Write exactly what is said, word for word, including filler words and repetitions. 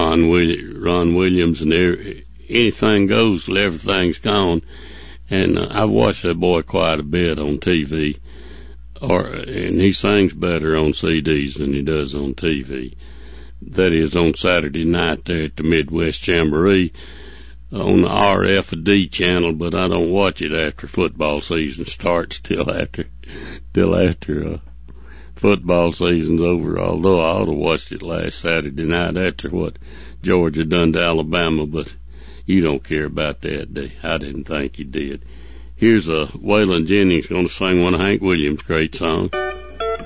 Ron Will- Ron Williams, and every, anything goes till everything's gone. And uh, I've watched that boy quite a bit on T V, or and he sings better on C Ds than he does on T V. That is on Saturday night there at the Midwest Jamboree on the R F D channel, but I don't watch it after football season starts till after till after uh, football season's over. Although I ought to watched it last Saturday night after what Georgia done to Alabama, but you don't care about that, do you? I didn't think you did. Here's a uh, Waylon Jennings going to sing one of Hank Williams' great songs.